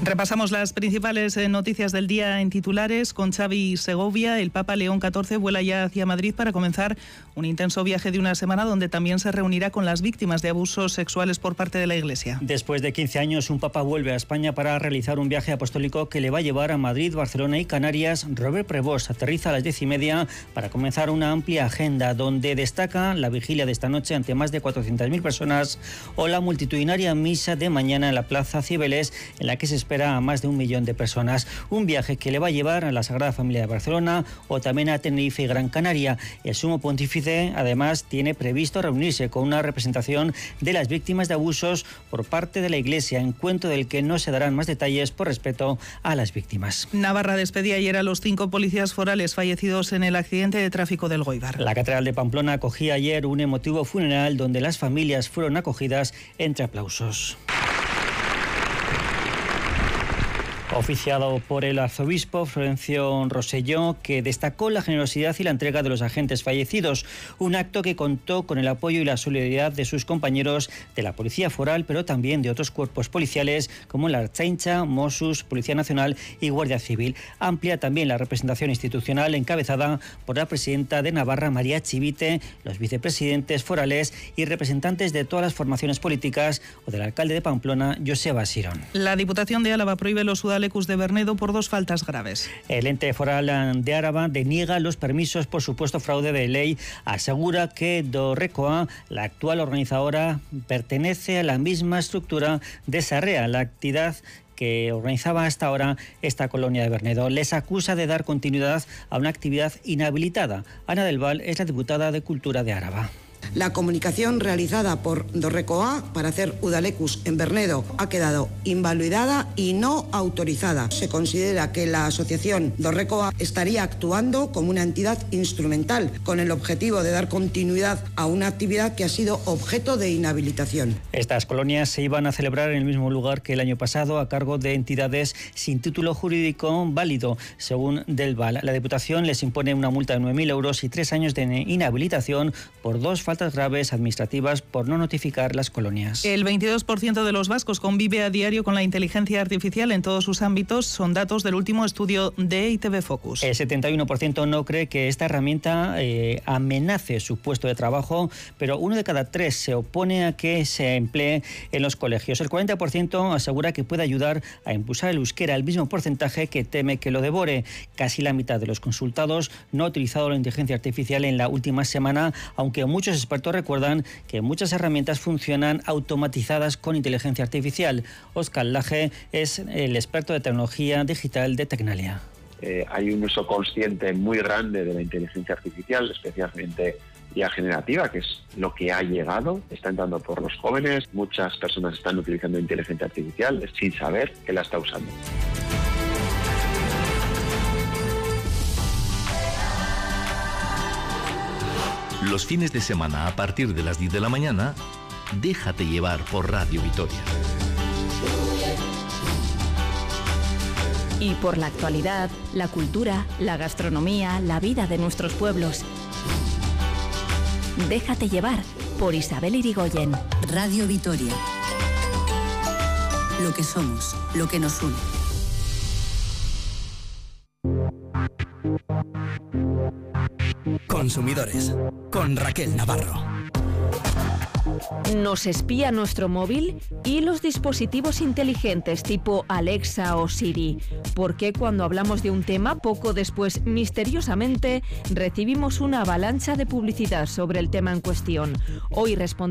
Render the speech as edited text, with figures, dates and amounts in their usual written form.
Repasamos las principales noticias del día en titulares con Xavi Segovia. El Papa León XIV vuela ya hacia Madrid para comenzar un intenso viaje de una semana donde también se reunirá con las víctimas de abusos sexuales por parte de la Iglesia. Después de 15 años, un Papa vuelve a España para realizar un viaje apostólico que le va a llevar a Madrid, Barcelona y Canarias. Robert Prevost aterriza a las 10:30 para comenzar una amplia agenda donde destaca la vigilia de esta noche ante más de 400.000 personas o la multitudinaria misa de mañana en la Plaza Cibeles, en la que se espera a más de 1 millón de personas. Un viaje que le va a llevar a la Sagrada Familia de Barcelona o también a Tenerife y Gran Canaria. El sumo pontífice además tiene previsto reunirse con una representación de las víctimas de abusos por parte de la Iglesia, encuentro del que no se darán más detalles por respeto a las víctimas. Navarra despedía ayer a los 5 policías forales fallecidos en el accidente de tráfico del Goibar. La Catedral de Pamplona acogía ayer un emotivo funeral donde las familias fueron acogidas entre aplausos. Oficiado por el arzobispo Florencio Rosselló, que destacó la generosidad y la entrega de los agentes fallecidos, un acto que contó con el apoyo y la solidaridad de sus compañeros de la Policía Foral, pero también de otros cuerpos policiales como la Ertzaintza, Mossos, Policía Nacional y Guardia Civil. Amplia también la representación institucional encabezada por la presidenta de Navarra, María Chivite, los vicepresidentes forales y representantes de todas las formaciones políticas o del alcalde de Pamplona, Joseba Sirón. La Diputación de Álava prohíbe los udalecus de Bernedo por 2 faltas graves. El ente foral de Áraba deniega los permisos por supuesto fraude de ley. Asegura que Dorrecoa, la actual organizadora, pertenece a la misma estructura de Sarrea, la actividad que organizaba hasta ahora esta colonia de Bernedo. Les acusa de dar continuidad a una actividad inhabilitada. Ana del Val es la diputada de Cultura de Áraba. La comunicación realizada por Dorrecoa para hacer udalecus en Bernedo ha quedado invalidada y no autorizada. Se considera que la asociación Dorrecoa estaría actuando como una entidad instrumental con el objetivo de dar continuidad a una actividad que ha sido objeto de inhabilitación. Estas colonias se iban a celebrar en el mismo lugar que el año pasado a cargo de entidades sin título jurídico válido, según Del Val. La Diputación les impone una multa de 9.000 euros y 3 años de inhabilitación por 2 faltas graves administrativas por no notificar las colonias. El 22% de los vascos convive a diario con la inteligencia artificial en todos sus ámbitos. Son datos del último estudio de ITV Focus. El 71% no cree que esta herramienta amenace su puesto de trabajo, pero 1 de cada 3 se opone a que se emplee en los colegios. El 40% asegura que puede ayudar a impulsar el euskera, el mismo porcentaje que teme que lo devore. Casi la mitad de los consultados no ha utilizado la inteligencia artificial en la última semana, aunque muchos expertos recuerdan que muchas herramientas funcionan automatizadas con inteligencia artificial. Óscar Laje es el experto de tecnología digital de Tecnalia. Hay un uso consciente muy grande de la inteligencia artificial, especialmente ya generativa, que es lo que ha llegado, está entrando por los jóvenes. Muchas personas están utilizando inteligencia artificial sin saber que la está usando. Los fines de semana a partir de las 10 de la mañana, déjate llevar por Radio Vitoria. Y por la actualidad, la cultura, la gastronomía, la vida de nuestros pueblos. Déjate llevar por Isabel Irigoyen. Radio Vitoria. Lo que somos, lo que nos une. Consumidores, con Raquel Navarro. ¿Nos espía nuestro móvil? ¿Y los dispositivos inteligentes tipo Alexa o Siri? ¿Por qué cuando hablamos de un tema, poco después, misteriosamente, recibimos una avalancha de publicidad sobre el tema en cuestión? Hoy respondemos